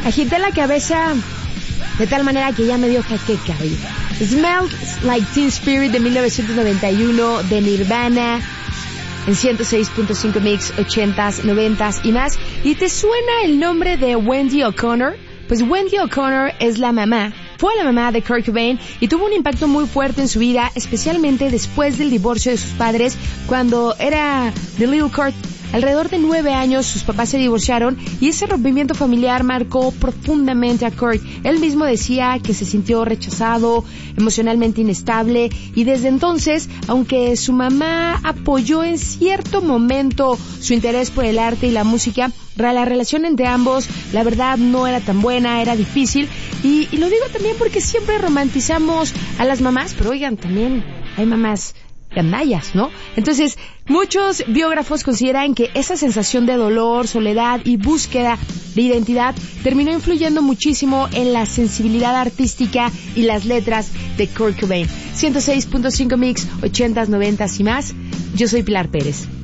Agité la cabeza de tal manera que ya me dio jaqueca. Smells Like Teen Spirit de 1991 de Nirvana en 106.5 Mix, 80s, 90s y más. ¿Y te suena el nombre de Wendy O'Connor? Pues Wendy O'Connor fue la mamá de Kurt Cobain y tuvo un impacto muy fuerte en su vida, especialmente después del divorcio de sus padres cuando era The Little Kurt. Alrededor de 9 años sus papás se divorciaron y ese rompimiento familiar marcó profundamente a Kurt. Él mismo decía que se sintió rechazado, emocionalmente inestable y desde entonces, aunque su mamá apoyó en cierto momento su interés por el arte y la música, la relación entre ambos, la verdad, no era tan buena, era difícil y lo digo también porque siempre romantizamos a las mamás, pero oigan, también hay mamás gandallas, ¿no? Entonces, muchos biógrafos consideran que esa sensación de dolor, soledad y búsqueda de identidad terminó influyendo muchísimo en la sensibilidad artística y las letras de Kurt Cobain. 106.5 Mix, 80s, 90s y más. Yo soy Pilar Pérez.